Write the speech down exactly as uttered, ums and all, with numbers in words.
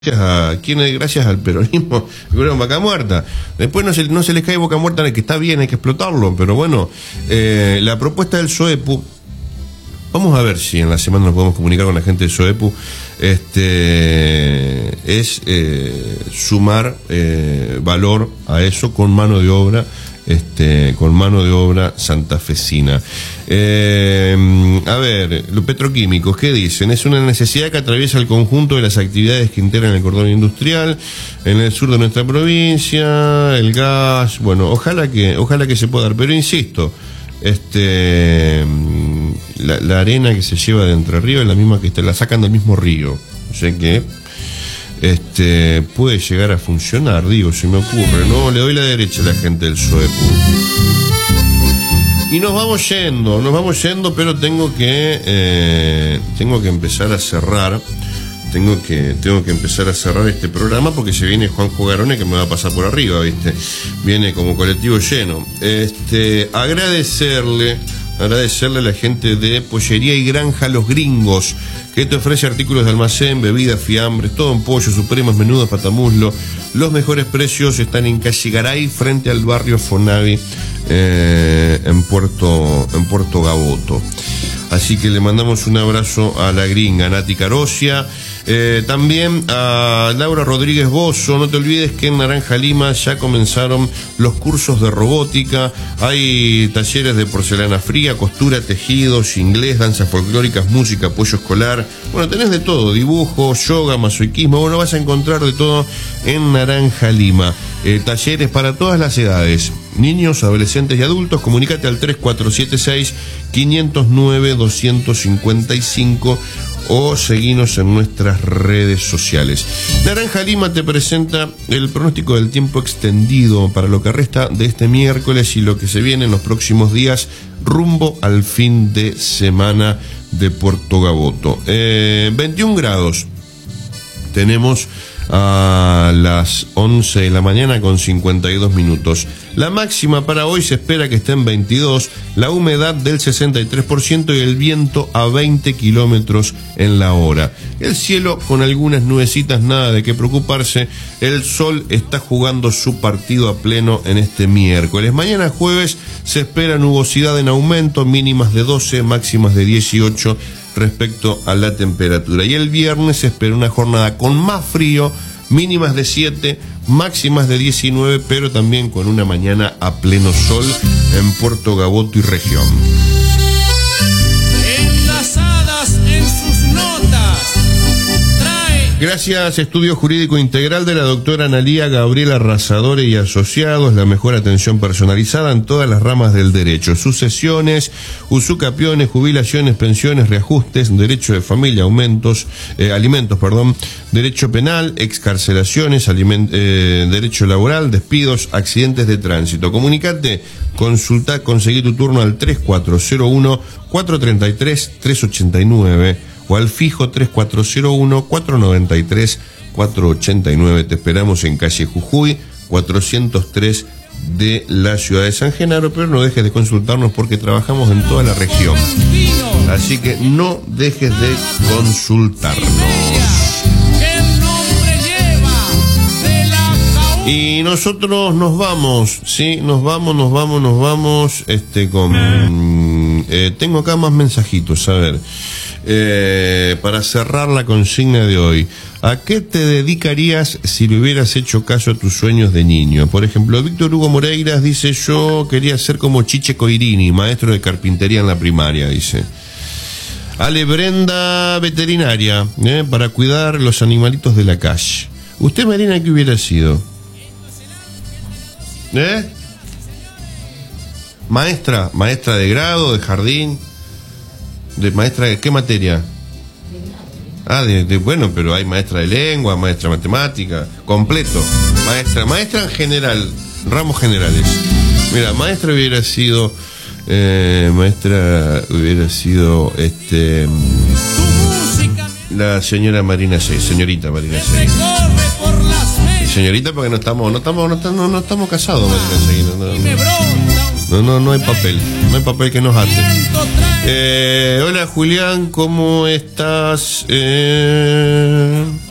Gracias a quienes, gracias al peronismo, bueno, Vaca Muerta. Después no se, no se les cae Boca Muerta, que está bien, hay que explotarlo, pero bueno, eh, la propuesta del SOEPU, vamos a ver si en la semana nos podemos comunicar con la gente del SOEPU, este, es eh, sumar eh, valor a eso con mano de obra, este, con mano de obra santafesina. Eh, a ver, los petroquímicos, ¿qué dicen? Es una necesidad que atraviesa el conjunto de las actividades que integran el cordón industrial en el sur de nuestra provincia, el gas, bueno, ojalá que, ojalá que se pueda dar, pero insisto, este, la, la arena que se lleva de Entre Ríos es la misma que está, la sacan del mismo río, o sea que este puede llegar a funcionar, digo, se me ocurre, ¿no? Le doy la derecha a la gente del SOEPU. Y nos vamos yendo, nos vamos yendo, pero tengo que eh, tengo que empezar a cerrar, tengo que tengo que empezar a cerrar este programa porque se viene Juanjo Garone que me va a pasar por arriba, ¿viste? Viene como colectivo lleno. Este, agradecerle, agradecerle a la gente de Pollería y Granja Los Gringos, que te ofrece artículos de almacén, bebidas, fiambres, todo en pollo, supremos, menudos, patamuslo. Los mejores precios están en calle Garay, frente al barrio Fonavi, eh, en Puerto, en Puerto Gaboto. Así que le mandamos un abrazo a la gringa Nati Carosia, eh, también a Laura Rodríguez Bozo. No te olvides que en Naranja Lima ya comenzaron los cursos de robótica, hay talleres de porcelana fría, costura, tejidos, inglés, danzas folclóricas, música, apoyo escolar, bueno, tenés de todo, dibujo, yoga, masoquismo, bueno, vas a encontrar de todo en Naranja Lima. Eh, talleres para todas las edades, niños, adolescentes y adultos. Comunícate al tres cuatro siete seis, cinco cero nueve, dos cinco cinco o seguinos en nuestras redes sociales. Naranja Lima te presenta el pronóstico del tiempo extendido para lo que resta de este miércoles y lo que se viene en los próximos días rumbo al fin de semana de Puerto Gaboto. Eh, veintiún grados tenemos a las once de la mañana con cincuenta y dos minutos. La máxima para hoy se espera que esté en veintidós, la humedad del sesenta y tres por ciento y el viento a veinte kilómetros en la hora. El cielo con algunas nubecitas, nada de qué preocuparse. El sol está jugando su partido a pleno en este miércoles. Mañana jueves se espera nubosidad en aumento, mínimas de doce, máximas de dieciocho respecto a la temperatura. Y el viernes se espera una jornada con más frío, mínimas de siete, máximas de diecinueve, pero también con una mañana a pleno sol en Puerto Gaboto y región. Enlazadas en sus notas. Trae. Gracias, Estudio Jurídico Integral de la doctora Analía Gabriela Arrasadore y Asociados, la mejor atención personalizada en todas las ramas del derecho: sucesiones, usucapiones, jubilaciones, pensiones, reajustes, derecho de familia, aumentos, eh, alimentos, perdón, derecho penal, excarcelaciones, aliment, eh, derecho laboral, despidos, accidentes de tránsito. Comunicate, consulta, conseguí tu turno al tres cuatro cero uno, cuatro tres tres, tres ocho nueve o al fijo tres cuatro cero uno, cuatro nueve tres, cuatro ocho nueve. Te esperamos en calle Jujuy cuatrocientos tres de la ciudad de San Genaro, pero no dejes de consultarnos porque trabajamos en toda la región, así que no dejes de consultarnos. Y nosotros nos vamos, sí, nos vamos, nos vamos, nos vamos, este, con, eh, tengo acá más mensajitos, a ver, eh, para cerrar la consigna de hoy. ¿A qué te dedicarías si le hubieras hecho caso a tus sueños de niño? Por ejemplo, Víctor Hugo Moreiras dice: yo quería ser como Chiche Coirini, maestro de carpintería en la primaria, dice. Ale Brenda, veterinaria, eh, para cuidar los animalitos de la calle. ¿Usted, Marina, qué hubiera sido? ¿Eh? Maestra, maestra de grado, de jardín, de maestra de qué materia? Ah, de, de bueno, pero hay maestra de lengua, maestra de matemática, completo. Maestra, maestra en general, ramos generales. Mira, maestra hubiera sido, eh, maestra hubiera sido, este, la señora Marina Seis, señorita Marina Seis. Señorita, porque no estamos, no estamos, no estamos, no estamos casados, Marina Seis. No, no, no, no, no hay papel, no hay papel que nos ate. Eh, hola Julián, ¿cómo estás? Eh...